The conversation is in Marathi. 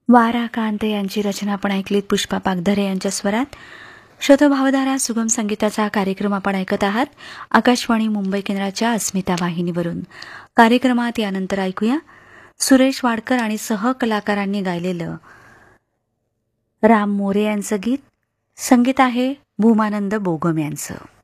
वारा कांते यांची रचना आपण ऐकलीत पुष्पा पागधरे यांच्या स्वरात. शतभावधारा सुगम संगीताचा कार्यक्रम आपण ऐकत आहात आकाशवाणी मुंबई केंद्राच्या अस्मिता वाहिनीवरून. कार्यक्रमात यानंतर ऐकूया सुरेश वाडकर आणि सहकलाकारांनी गायलेलं राम मोरे यांचं गीत. संगीत आहे भूमानंद बोगम यांचं.